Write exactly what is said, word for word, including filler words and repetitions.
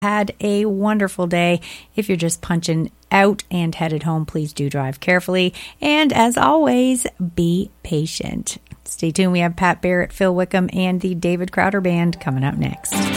had a wonderful day. If you're just punching out and headed home, please do drive carefully. And as always, be patient. Stay tuned. We have Pat Barrett, Phil Wickham, and the David Crowder Band coming up next.